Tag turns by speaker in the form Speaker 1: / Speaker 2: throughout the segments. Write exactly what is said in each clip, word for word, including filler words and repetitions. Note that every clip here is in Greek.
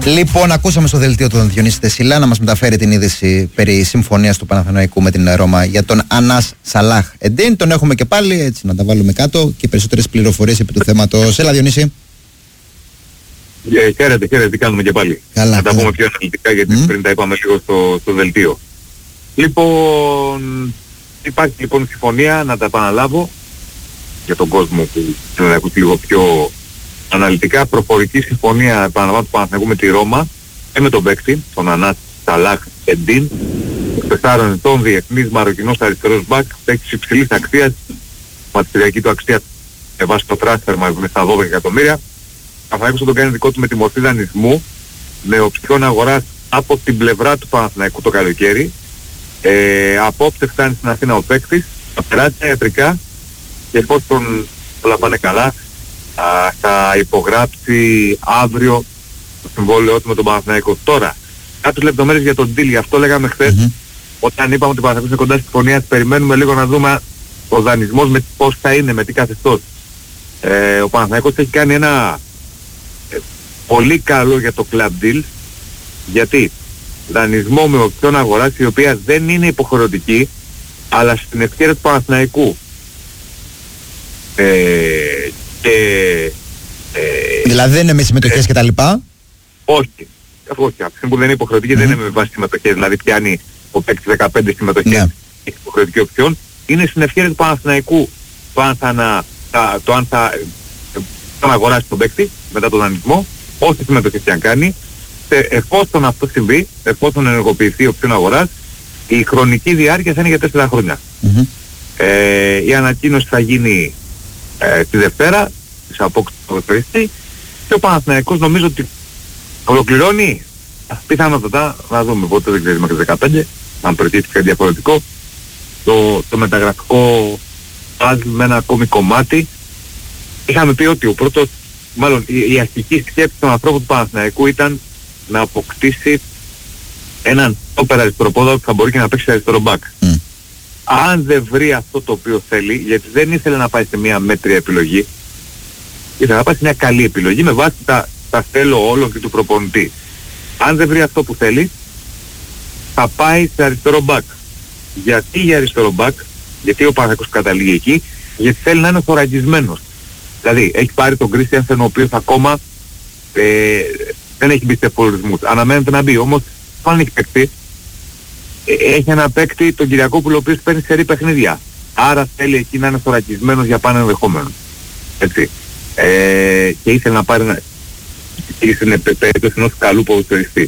Speaker 1: Λοιπόν, ακούσαμε στο δελτίο του Διονύση Τεσίλα να μας μεταφέρει την είδηση περί συμφωνίας του Παναθηναϊκού με την Ρώμα για τον Ανάς Σαλάχ Εντίν. Τον έχουμε και πάλι, έτσι να τα βάλουμε κάτω και περισσότερες πληροφορίες επί του θέματος. Έλα, Διονύση.
Speaker 2: Yeah, χαίρετε, χαίρετε, τι κάνουμε και πάλι.
Speaker 1: Καλά,
Speaker 2: να τα πούμε πιο αναλυτικά γιατί mm. πριν τα είπαμε λίγο στο, στο δελτίο. Λοιπόν, υπάρχει λοιπόν συμφωνία, να τα επαναλάβω για τον κόσμο που θέλει να ακούσει λίγο πιο αναλυτικά. Προφορική συμφωνία, επαναλαμβάνω, του Παναθηναϊκού με τη Ρώμα και με τον παίκτη, τον Ανάς Σαλάχ Εντίν, τεσσάρων ετών, διεθνής Μαροκινός αριστερός μπακ, παίκτης υψηλής αξίας, ματηριακή του αξία με βάση το transfer με στα δώδεκα εκατομμύρια. Ο Παναθηναϊκός θα τον κάνει δικό του με τη μορφή δανεισμού, με οψιόν αγοράς από την πλευρά του Παναθηναϊκού το καλοκαίρι. Ε, απόψε φτάνει στην Αθήνα ο παίκτης, θα περάσει ιατρικά και εφόσον όλα πάνε καλά, α, θα υπογράψει αύριο το συμβόλαιό του με τον Παναθηναϊκό. Τώρα, κάποιες λεπτομέρειες για τον deal, γι' αυτό λέγαμε χθες, mm-hmm. όταν είπαμε ότι ο Παναθηναϊκός είναι κοντά στη συμφωνία, περιμένουμε λίγο να δούμε ο δανεισμός με πώς θα είναι, με τι καθεστώς. Ε, ο Παναθηναϊκός έχει κάνει ένα ε, πολύ καλό για το club deal, γιατί δανεισμό με οψιόν αγοράς, η οποία δεν είναι υποχρεωτική, αλλά στην ευκαιρία του Παναθηναϊκού. Ε, και, ε,
Speaker 1: δηλαδή δεν είναι με συμμετοχές
Speaker 2: ε,
Speaker 1: και τα λοιπά.
Speaker 2: Όχι. Όχι. Αυτό που δεν είναι υποχρεωτική mm-hmm. δεν είναι με βάση συμμετοχές. Δηλαδή πιάνει ο παίκτης δεκαπέντε συμμετοχές yeah. έχει υποχρεωτική οψιόν. Είναι στην ευκαιρία του Παναθηναϊκού το αν θα, να, θα, το αν θα, θα αγοράσει τον παίκτη μετά τον δανεισμό, όσες συμμετοχές και αν κάνει. Εφόσον αυτό συμβεί, εφόσον ενεργοποιηθεί οψιόν αγοράς, η χρονική διάρκεια θα είναι για τέσσερα χρόνια. Mm-hmm. Ε, η ανακοίνωση θα γίνει ε, τη Δευτέρα, της απόκτησης του ποδοσφαιριστή, και ο Παναθηναϊκός νομίζω ότι ολοκληρώνει, πιθανότατα, να δούμε πότε, δεν ξέρουμε και δεκαπέντε, αν προκύψει κάτι διαφορετικό, το, το μεταγραφικό παζλ με ένα ακόμη κομμάτι. Είχαμε πει ότι ο πρώτος, μάλλον η, η αρχική σκέψη των ανθρώπων του Παναθηναϊκού ήταν να αποκτήσει έναν όπερα αριστεροπόδαρο που θα μπορεί και να παίξει αριστερό μπακ. Mm. Αν δεν βρει αυτό το οποίο θέλει, γιατί δεν ήθελε να πάει σε μια μέτρια επιλογή, ήθελε να πάει σε μια καλή επιλογή με βάση τα, τα θέλω όλων και του προπονητή. Αν δεν βρει αυτό που θέλει, θα πάει σε αριστερό μπακ. Γιατί για αριστερό μπακ? Γιατί ο Παναθηναϊκός καταλήγει εκεί? Γιατί θέλει να είναι θωρακισμένος. Δηλαδή έχει πάρει τον Κρίστιανσεν, ο οποίος ακόμα ε, δεν έχει μπει σε πολλούς ρυθμούς. Αναμένεται να μπει, όμως αν έχει παίκτη, έχει ένα παίκτη, τον Κυριακόπουλο, ο οποίος παίρνει σερί παιχνίδια. Άρα θέλει εκεί να είναι θωρακισμένος για πάνω ενδεχόμενο. Έτσι. Ε, και ήθελε να πάρει ένα... ήθελε περίπτωση ενός καλού ποδοσφαιριστή.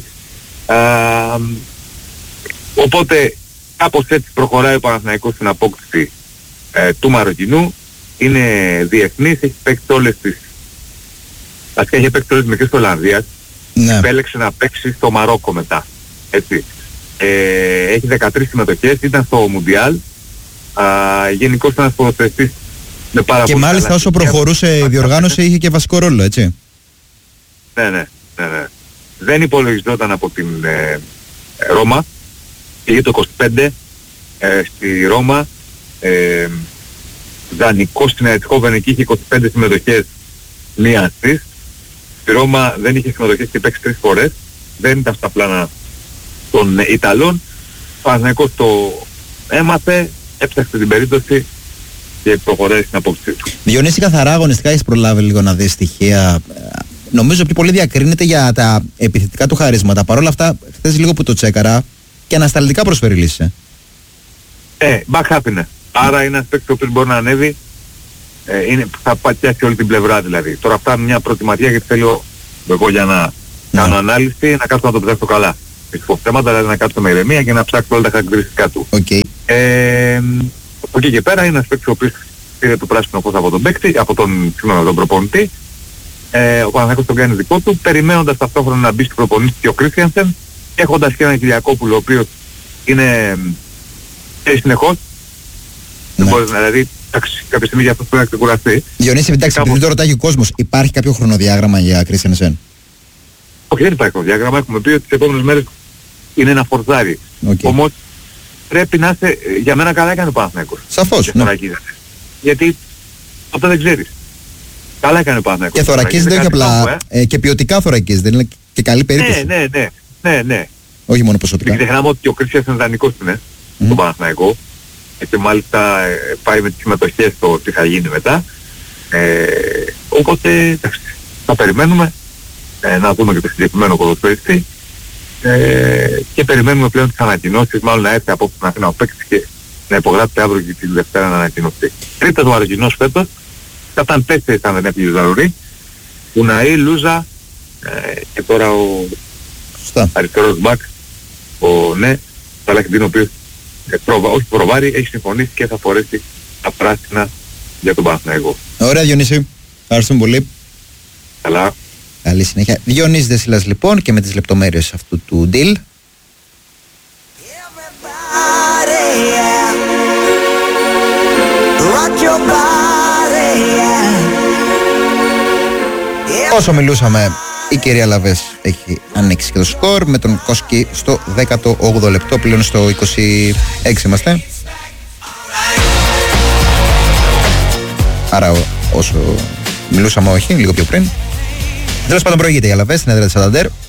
Speaker 2: Οπότε κάπως έτσι προχωράει ο Παναθηναϊκός στην απόκτηση ε, του Μαροκινού. Είναι διεθνής, έχει παίξει όλες τις... Βασικά έχει παίξει όλες τις μικρές της Ολλανδίας. Ναι. Επέλεξε να παίξει στο Μαρόκο μετά. Έτσι. Ε, έχει δεκατρείς συμμετοχές, ήταν στο Μουντιάλ. Γενικώς ήταν ένας ποδοσφαιριστής με πάρα πολύ. Και μάλιστα όσο προχωρούσε η διοργάνωση είχε και βασικό ρόλο, έτσι. Ναι, ναι, ναι, ναι. Δεν υπολογιζόταν από την ε, Ρώμα. Πήγε το είκοσι πέντε ε, στη Ρώμα. Ε, δανεικός στην Αιτχόβεν, εκεί είχε είκοσι πέντε συμμετοχές, μία στις. Στη Ρώμα δεν είχε συμμετοχές και παίξει τρεις φορές. Δεν ήταν στα πλάνα των Ιταλών. Ο Παναθηναϊκός το έμαθε, έψαξε την περίπτωση και προχωράει στην απόψη του.
Speaker 1: Διονύση, καθαρά αγωνιστικά έχεις προλάβει λίγο να δεις στοιχεία? Νομίζω πιο πολύ διακρίνεται για τα επιθετικά του χαρίσματα. Παρ' όλα αυτά, χθες λίγο που το τσέκαρα, και ανασταλτικά προσφέρει λύσεις. Ε,
Speaker 2: ε back happiness. Άρα είναι ένας παίκτης ο οποίος μπορεί να ανέβει, ε, είναι, θα πατιάσει όλη την πλευρά δηλαδή. Τώρα αυτά είναι μια πρώτη ματιά, γιατί θέλω εγώ για να κάνω yeah. ανάλυση, να κάτσω να το ψάξω καλά. Έχει θέματα, δηλαδή να κάτσω με ηρεμία και να ψάξω όλα τα χαρακτηριστικά του.
Speaker 1: Okay.
Speaker 2: Ε, από εκεί και πέρα είναι ένας παίκτης ο οποίος πήρε το πράσινο φως από τον παίκτη, από τον, συγγνώμη, τον προπονητή. Ε, ο Παναθηναϊκός τον κάνει δικό του, περιμένοντας ταυτόχρονα να μπει στην προπονήση και ο Κρίστιανσεν, έχοντας και έναν Κυριακόπουλο ο οποίος είναι ε, συνεχώς. Ναι. Δεν μπορείς να, δηλαδή κάποια στιγμή για αυτό πρέπει να ξεκουραστεί.
Speaker 1: Διονύση, εντάξει, κάπου... επειδή το ρωτάει ο κόσμος, υπάρχει κάποιο χρονοδιάγραμμα για Κρίστιανσεν?
Speaker 2: Όχι, δεν υπάρχει χρονοδιάγραμμα. Έχουμε πει ότι τις επόμενες μέρες είναι ένα φορτάρι. Okay. Όμως πρέπει να είσαι, για μένα καλά έκανε ο Παναθηναϊκός.
Speaker 1: Σαφώς, ναι.
Speaker 2: Γιατί αυτό δεν ξέρεις. Καλά έκανε ο Παναθηναϊκός.
Speaker 1: Και θωρακίζεται όχι απλά, ε. Ε, και ποιοτικά θωρακίζεται, είναι και καλή περίπτωση.
Speaker 2: Ναι, ναι, ναι, ναι, ναι.
Speaker 1: Όχι μόνο ποσοτικά.
Speaker 2: Δεν ξεχνάμε ότι ο Κρίσιας είναι δανεικός του, ναι, mm. στον Παναθηναϊκό. Και μάλιστα ε, πάει με τις συμμετοχές στο τι θα γίνει μετά. Ε, οπότε εντάξει, θα περιμένουμε ε, να δούμε και το συγκεκριμένο ποδοσφαιριστή ε, και περιμένουμε πλέον τις ανακοινώσεις, μάλλον να έρθει από την Αθήνα ο παίκτης και να υπογράψει αύριο και τη Δευτέρα να ανακοινωθεί. Τρίτος ο Αργινός φέτος, θα ήταν τέσσερις αν δεν έφυγε ο Ζαρουρί, Ουναή, Λούζα ε, και τώρα ο Σωστά. αριστερός μπακ, ο ναι, Σαλαχντίν, ο οποίος ε, προβα, όχι προβάρει, έχει συμφωνήσει και θα φορέσει τα πράσινα για τον Παναθηναϊκό.
Speaker 1: Ωραία Διονύση, ευχαριστούμε πολύ.
Speaker 2: Καλά.
Speaker 1: Καλή συνέχεια. Διονύσης Δεσίλας λοιπόν και με τις λεπτομέρειες αυτού του deal. Όσο μιλούσαμε, η κυρία Λαβές έχει ανοίξει και το σκορ με τον Κόσκι στο δέκατο όγδοο λεπτό, πλέον στο είκοσι έξι είμαστε. Άρα όσο μιλούσαμε όχι, λίγο πιο πριν. Τέλος πάντων προηγείται η Αλαβές στην έδρα της Σανταντέρ.